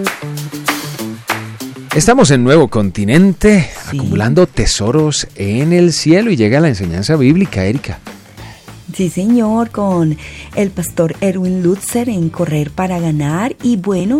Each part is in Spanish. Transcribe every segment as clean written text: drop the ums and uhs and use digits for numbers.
Estamos en Nuevo Continente, acumulando tesoros en el cielo, y llega la enseñanza bíblica, Erika. Sí, señor, con el pastor Erwin Lutzer en Correr para Ganar. Y bueno,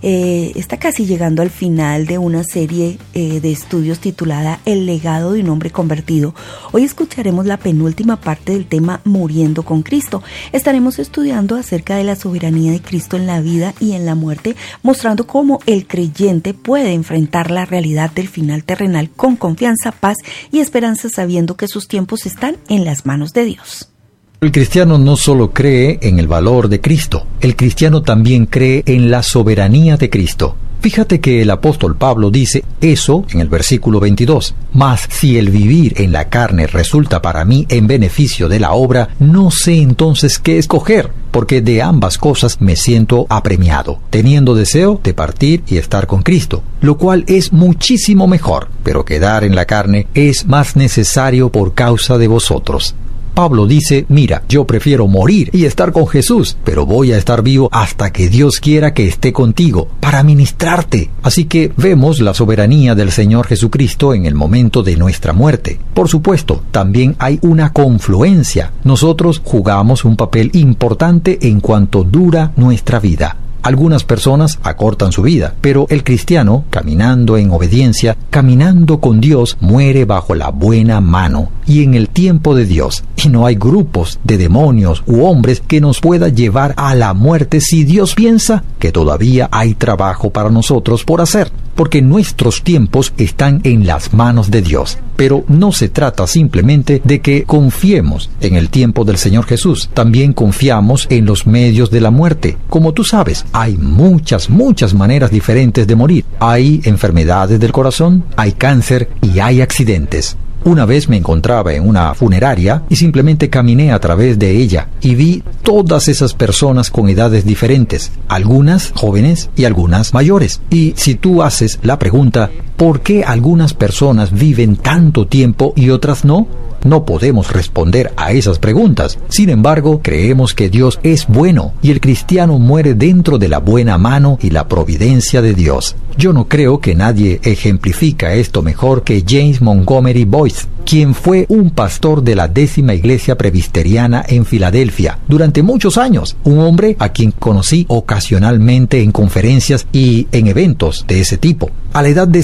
está casi llegando al final de una serie de estudios titulada El legado de un hombre convertido. Hoy escucharemos la penúltima parte del tema Muriendo con Cristo. Estaremos estudiando acerca de la soberanía de Cristo en la vida y en la muerte, mostrando cómo el creyente puede enfrentar la realidad del final terrenal con confianza, paz y esperanza, sabiendo que sus tiempos están en las manos de Dios. El cristiano no solo cree en el valor de Cristo, el cristiano también cree en la soberanía de Cristo. Fíjate que el apóstol Pablo dice eso en el versículo 22. Mas si el vivir en la carne resulta para mí en beneficio de la obra, no sé entonces qué escoger, porque de ambas cosas me siento apremiado, teniendo deseo de partir y estar con Cristo, lo cual es muchísimo mejor, pero quedar en la carne es más necesario por causa de vosotros. Pablo dice, mira, yo prefiero morir y estar con Jesús, pero voy a estar vivo hasta que Dios quiera que esté contigo, para ministrarte. Así que vemos la soberanía del Señor Jesucristo en el momento de nuestra muerte. Por supuesto, también hay una confluencia. Nosotros jugamos un papel importante en cuanto dura nuestra vida. Algunas personas acortan su vida, pero el cristiano, caminando en obediencia, caminando con Dios, muere bajo la buena mano y en el tiempo de Dios. Y no hay grupos de demonios u hombres que nos pueda llevar a la muerte si Dios piensa que todavía hay trabajo para nosotros por hacer, porque nuestros tiempos están en las manos de Dios. Pero no se trata simplemente de que confiemos en el tiempo del Señor Jesús. También confiamos en los medios de la muerte. Como tú sabes, hay muchas maneras diferentes de morir. Hay enfermedades del corazón, hay cáncer y hay accidentes. Una vez me encontraba en una funeraria y simplemente caminé a través de ella y vi todas esas personas con edades diferentes, algunas jóvenes y algunas mayores. Y si tú haces la pregunta, ¿por qué algunas personas viven tanto tiempo y otras no? No podemos responder a esas preguntas. Sin embargo, creemos que Dios es bueno y el cristiano muere dentro de la buena mano y la providencia de Dios. Yo no creo que nadie ejemplifica esto mejor que James Montgomery Boyce, quien fue un pastor de la 10ª Iglesia Presbiteriana en Filadelfia durante muchos años, un hombre a quien conocí ocasionalmente en conferencias y en eventos de ese tipo. A la edad de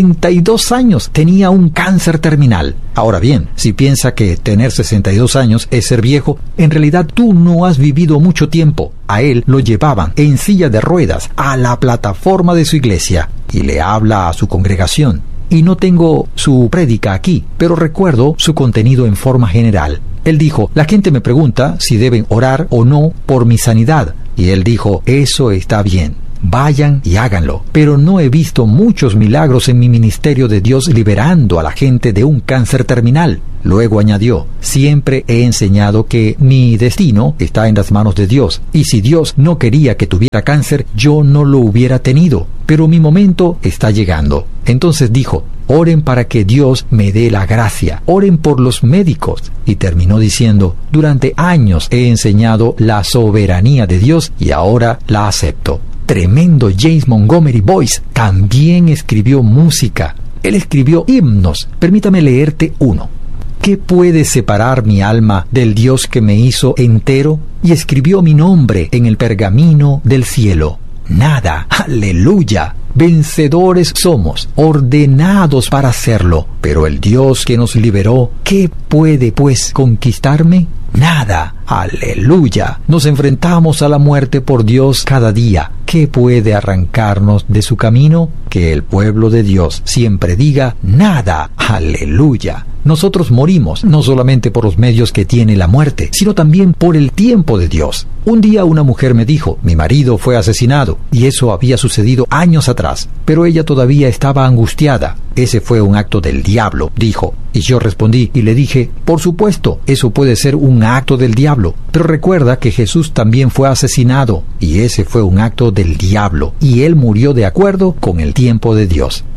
62 años tenía un cáncer terminal. Ahora bien, si piensa que tener 62 años es ser viejo, en realidad tú no has vivido mucho tiempo. A él lo llevaban en silla de ruedas a la plataforma de su iglesia y le habla a su congregación. Y no tengo su prédica aquí, pero recuerdo su contenido en forma general. Él dijo, la gente me pregunta si deben orar o no por mi sanidad. Y él dijo, eso está bien. Vayan y háganlo. Pero no he visto muchos milagros en mi ministerio de Dios liberando a la gente de un cáncer terminal. Luego añadió, siempre he enseñado que mi destino está en las manos de Dios. Y si Dios no quería que tuviera cáncer, yo no lo hubiera tenido. Pero mi momento está llegando. Entonces dijo, oren para que Dios me dé la gracia. Oren por los médicos. Y terminó diciendo, durante años he enseñado la soberanía de Dios y ahora la acepto. Tremendo James Montgomery Boyce también escribió música. Él escribió himnos. Permítame leerte uno. ¿Qué puede separar mi alma del Dios que me hizo entero y escribió mi nombre en el pergamino del cielo? Nada. ¡Aleluya! Vencedores somos, ordenados para hacerlo. Pero el Dios que nos liberó, ¿qué puede pues conquistarme? Nada. ¡Aleluya! Nos enfrentamos a la muerte por Dios cada día. ¿Qué puede arrancarnos de su camino? Que el pueblo de Dios siempre diga nada. ¡Aleluya! Nosotros morimos no solamente por los medios que tiene la muerte, sino también por el tiempo de Dios. Un día una mujer me dijo, mi marido fue asesinado, y eso había sucedido años atrás, pero ella todavía estaba angustiada. Ese fue un acto del diablo, dijo. Y yo respondí y le dije, por supuesto, eso puede ser un acto del diablo, pero recuerda que Jesús también fue asesinado, y ese fue un acto del diablo, y él murió de acuerdo con el tiempo de Dios.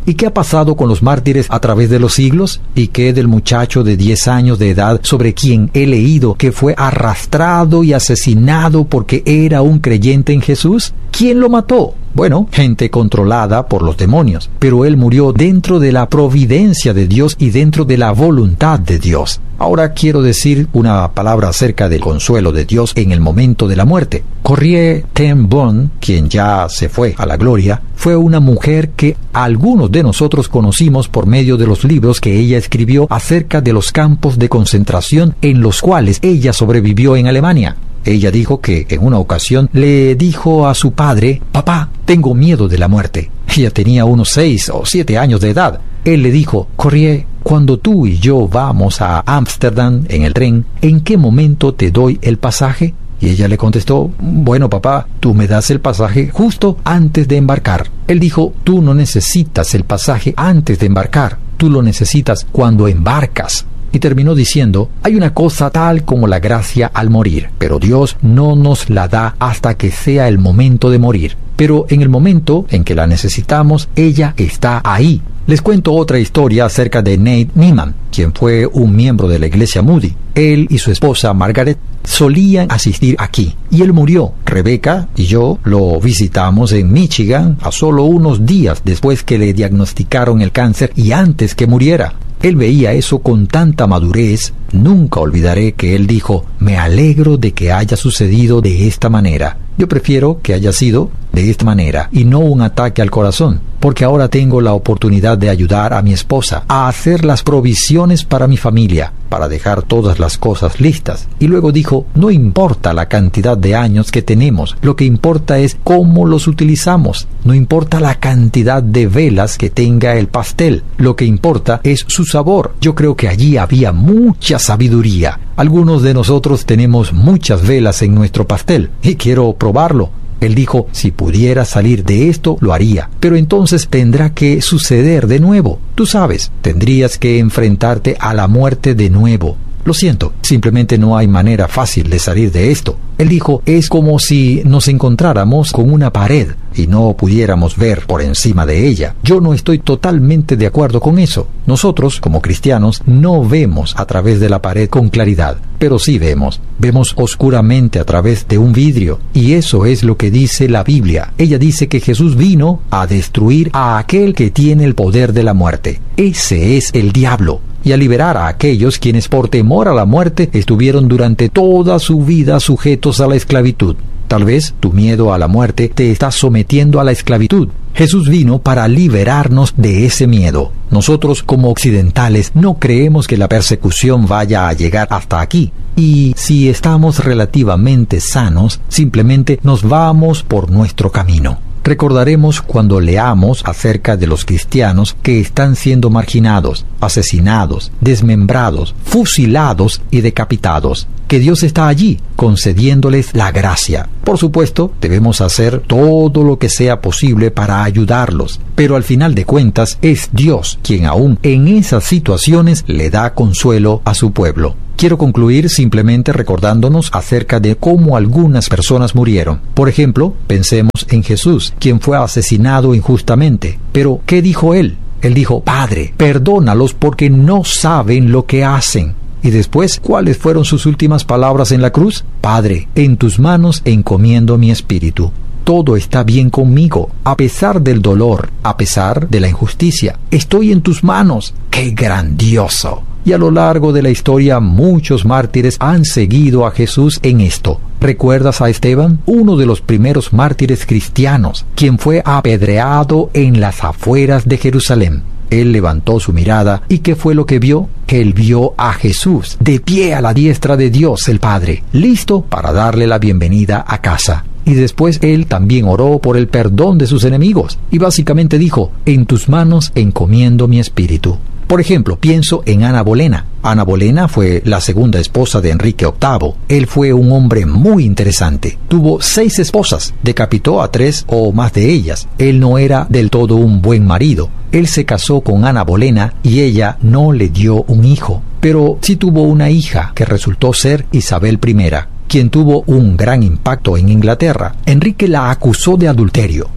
¿Y qué ha pasado con los mártires a través de los siglos? ¿Y qué del muchacho de 10 años de edad sobre quien he leído que fue arrastrado y asesinado porque era un creyente en Jesús? ¿Quién lo mató? Bueno, gente controlada por los demonios, pero él murió dentro de la providencia de Dios y dentro de la voluntad de Dios. Ahora quiero decir una palabra acerca del consuelo de Dios en el momento de la muerte. Corrie ten Boom, quien ya se fue a la gloria, fue una mujer que algunos de nosotros conocimos por medio de los libros que ella escribió acerca de los campos de concentración en los cuales ella sobrevivió en Alemania. Ella dijo que en una ocasión le dijo a su padre: «Papá, tengo miedo de la muerte». Ella tenía unos 6 o 7 años de edad. Él le dijo: «Corrie, cuando tú y yo vamos a Ámsterdam en el tren, ¿en qué momento te doy el pasaje?». Y ella le contestó: «Bueno, papá, tú me das el pasaje justo antes de embarcar». Él dijo: «Tú no necesitas el pasaje antes de embarcar, tú lo necesitas cuando embarcas». Y terminó diciendo: «Hay una cosa tal como la gracia al morir, pero Dios no nos la da hasta que sea el momento de morir. Pero en el momento en que la necesitamos, ella está ahí». Les cuento otra historia acerca de Nate Neiman, quien fue un miembro de la iglesia Moody. Él y su esposa Margaret solían asistir aquí, y él murió. Rebecca y yo lo visitamos en Michigan a solo unos días después que le diagnosticaron el cáncer y antes que muriera. Él veía eso con tanta madurez. Nunca olvidaré que él dijo: «Me alegro de que haya sucedido de esta manera. Yo prefiero que haya sido de esta manera y no un ataque al corazón, porque ahora tengo la oportunidad de ayudar a mi esposa a hacer las provisiones para mi familia, para dejar todas las cosas listas». Y luego dijo: «No importa la cantidad de años que tenemos, lo que importa es cómo los utilizamos. No importa la cantidad de velas que tenga el pastel, lo que importa es su sabor». Yo creo que allí había mucha sabiduría. Algunos de nosotros tenemos muchas velas en nuestro pastel y quiero probarlo. Él dijo: «Si pudiera salir de esto, lo haría, pero entonces tendrá que suceder de nuevo. Tú sabes, tendrías que enfrentarte a la muerte de nuevo. Lo siento, simplemente no hay manera fácil de salir de esto». Él dijo: «Es como si nos encontráramos con una pared y no pudiéramos ver por encima de ella». Yo no estoy totalmente de acuerdo con eso. Nosotros, como cristianos, no vemos a través de la pared con claridad, pero sí vemos oscuramente a través de un vidrio. Y eso es lo que dice la Biblia. Ella dice que Jesús vino a destruir a aquel que tiene el poder de la muerte. Ese es el diablo. Y a liberar a aquellos quienes por temor a la muerte estuvieron durante toda su vida sujetos a la esclavitud. Tal vez tu miedo a la muerte te está sometiendo a la esclavitud. Jesús vino para liberarnos de ese miedo. Nosotros, como occidentales, no creemos que la persecución vaya a llegar hasta aquí. Y si estamos relativamente sanos, simplemente nos vamos por nuestro camino. Recordaremos cuando leamos acerca de los cristianos que están siendo marginados, asesinados, desmembrados, fusilados y decapitados, que Dios está allí concediéndoles la gracia. Por supuesto, debemos hacer todo lo que sea posible para ayudarlos, pero al final de cuentas es Dios quien aún en esas situaciones le da consuelo a su pueblo. Quiero concluir simplemente recordándonos acerca de cómo algunas personas murieron. Por ejemplo, pensemos en Jesús, quien fue asesinado injustamente. Pero, ¿qué dijo él? Él dijo: «Padre, perdónalos porque no saben lo que hacen». Y después, ¿cuáles fueron sus últimas palabras en la cruz? «Padre, en tus manos encomiendo mi espíritu». Todo está bien conmigo, a pesar del dolor, a pesar de la injusticia. Estoy en tus manos. ¡Qué grandioso! Y a lo largo de la historia muchos mártires han seguido a Jesús en esto. ¿Recuerdas a Esteban? Uno de los primeros mártires cristianos, quien fue apedreado en las afueras de Jerusalén. Él levantó su mirada, ¿y qué fue lo que vio? Él vio a Jesús, de pie a la diestra de Dios el Padre, listo para darle la bienvenida a casa. Y después él también oró por el perdón de sus enemigos, y básicamente dijo: «En tus manos encomiendo mi espíritu». Por ejemplo, pienso en Ana Bolena. Ana Bolena fue la segunda esposa de Enrique VIII. Él fue un hombre muy interesante. Tuvo 6 esposas, decapitó a 3 o más de ellas. Él no era del todo un buen marido. Él se casó con Ana Bolena y ella no le dio un hijo, pero sí tuvo una hija que resultó ser Isabel I, quien tuvo un gran impacto en Inglaterra. Enrique la acusó de adulterio.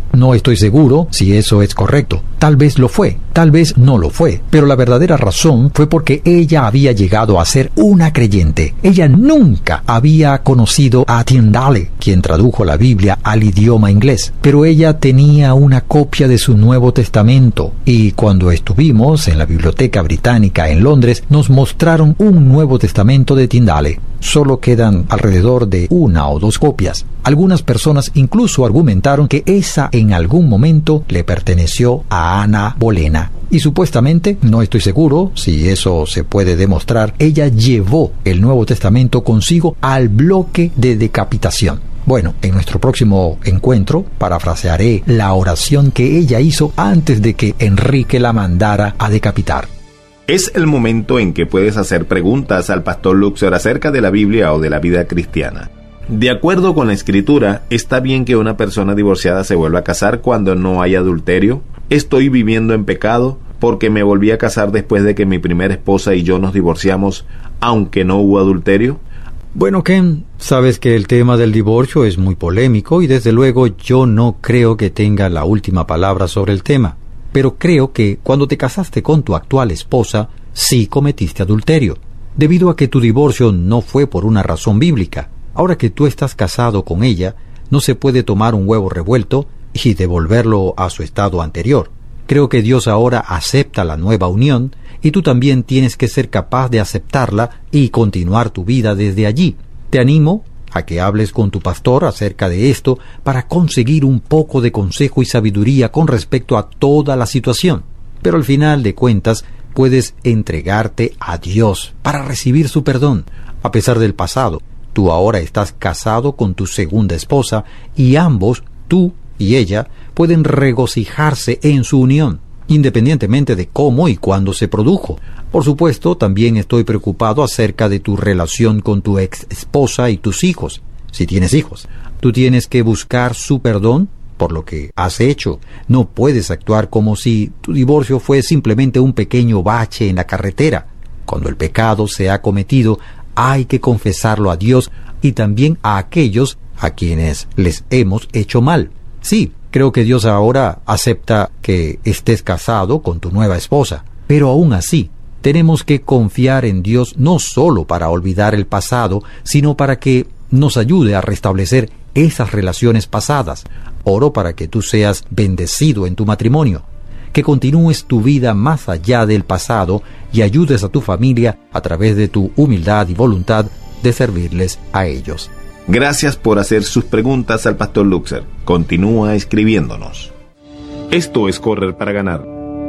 No estoy seguro si eso es correcto. Tal vez lo fue, tal vez no lo fue, pero la verdadera razón fue porque ella había llegado a ser una creyente. Ella nunca había conocido a Tyndale, quien tradujo la Biblia al idioma inglés, pero ella tenía una copia de su Nuevo Testamento, y cuando estuvimos en la Biblioteca Británica en Londres, nos mostraron un Nuevo Testamento de Tyndale. Solo quedan alrededor de 1 o 2 copias. Algunas personas incluso argumentaron que esa en algún momento le perteneció a Ana Bolena. Y supuestamente, no estoy seguro si eso se puede demostrar, ella llevó el Nuevo Testamento consigo al bloque de decapitación. Bueno, en nuestro próximo encuentro parafrasearé la oración que ella hizo antes de que Enrique la mandara a decapitar. Es el momento en que puedes hacer preguntas al pastor Luxer acerca de la Biblia o de la vida cristiana. De acuerdo con la Escritura, ¿está bien que una persona divorciada se vuelva a casar cuando no hay adulterio? ¿Estoy viviendo en pecado porque me volví a casar después de que mi primera esposa y yo nos divorciamos, aunque no hubo adulterio? Bueno, Ken, sabes que el tema del divorcio es muy polémico y desde luego yo no creo que tenga la última palabra sobre el tema. Pero creo que cuando te casaste con tu actual esposa, sí cometiste adulterio, debido a que tu divorcio no fue por una razón bíblica. Ahora que tú estás casado con ella, no se puede tomar un huevo revuelto y devolverlo a su estado anterior. Creo que Dios ahora acepta la nueva unión y tú también tienes que ser capaz de aceptarla y continuar tu vida desde allí. Te animo a que hables con tu pastor acerca de esto para conseguir un poco de consejo y sabiduría con respecto a toda la situación. Pero al final de cuentas, puedes entregarte a Dios para recibir su perdón. A pesar del pasado, tú ahora estás casado con tu segunda esposa y ambos, tú y ella, pueden regocijarse en su unión, independientemente de cómo y cuándo se produjo. Por supuesto, también estoy preocupado acerca de tu relación con tu ex esposa y tus hijos, si tienes hijos. Tú tienes que buscar su perdón por lo que has hecho. No puedes actuar como si tu divorcio fue simplemente un pequeño bache en la carretera. Cuando el pecado se ha cometido, hay que confesarlo a Dios y también a aquellos a quienes les hemos hecho mal. Sí, creo que Dios ahora acepta que estés casado con tu nueva esposa, pero aún así, tenemos que confiar en Dios no solo para olvidar el pasado, sino para que nos ayude a restablecer esas relaciones pasadas. Oro para que tú seas bendecido en tu matrimonio, que continúes tu vida más allá del pasado y ayudes a tu familia a través de tu humildad y voluntad de servirles a ellos. Gracias por hacer sus preguntas al pastor Luxer. Continúa escribiéndonos. Esto es Correr para Ganar.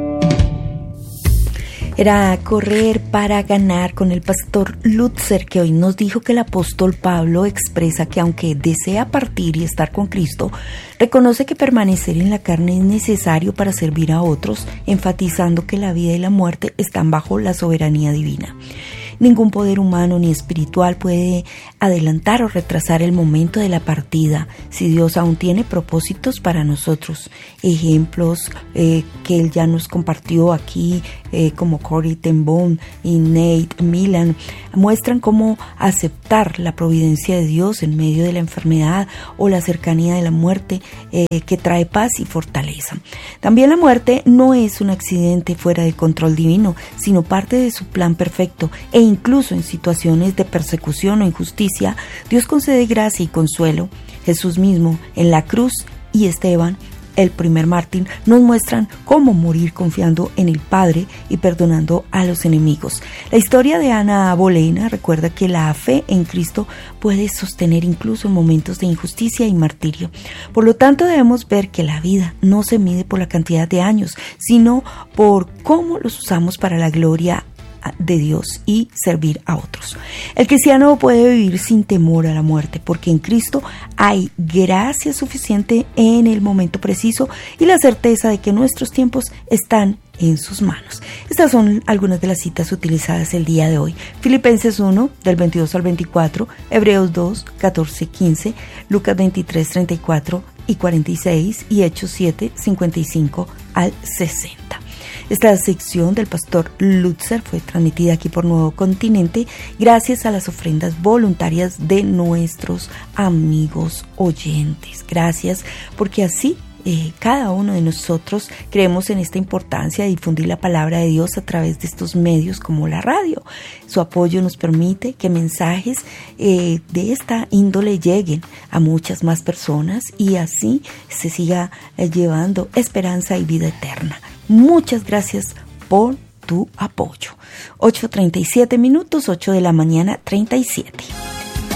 Era Correr para Ganar con el pastor Luxer, que hoy nos dijo que el apóstol Pablo expresa que aunque desea partir y estar con Cristo, reconoce que permanecer en la carne es necesario para servir a otros, enfatizando que la vida y la muerte están bajo la soberanía divina. Ningún poder humano ni espiritual puede adelantar o retrasar el momento de la partida, si Dios aún tiene propósitos para nosotros. Ejemplos que Él ya nos compartió aquí, como Corrie ten Boom y Nate Millan, muestran cómo aceptar la providencia de Dios en medio de la enfermedad o la cercanía de la muerte, que trae paz y fortaleza. También la muerte no es un accidente fuera de control divino, sino parte de su plan perfecto, e incluso en situaciones de persecución o injusticia, Dios concede gracia y consuelo. Jesús mismo en la cruz y Esteban, el primer mártir, nos muestran cómo morir confiando en el Padre y perdonando a los enemigos. La historia de Ana Bolena recuerda que la fe en Cristo puede sostener incluso en momentos de injusticia y martirio. Por lo tanto, debemos ver que la vida no se mide por la cantidad de años, sino por cómo los usamos para la gloria de Dios y servir a otros. El cristiano puede vivir sin temor a la muerte, porque en Cristo hay gracia suficiente en el momento preciso y la certeza de que nuestros tiempos están en sus manos. Estas son algunas de las citas utilizadas el día de hoy. Filipenses 1, del 22 al 24, Hebreos 2, 14, 15, Lucas 23, 34 y 46 y Hechos 7, 55 al 60. Esta sección del pastor Luxer fue transmitida aquí por Nuevo Continente gracias a las ofrendas voluntarias de nuestros amigos oyentes. Gracias, porque así cada uno de nosotros creemos en esta importancia de difundir la palabra de Dios a través de estos medios como la radio. Su apoyo nos permite que mensajes de esta índole lleguen a muchas más personas y así se siga llevando esperanza y vida eterna. Muchas gracias por tu apoyo. 8:37 minutos, 8 de la mañana, 37.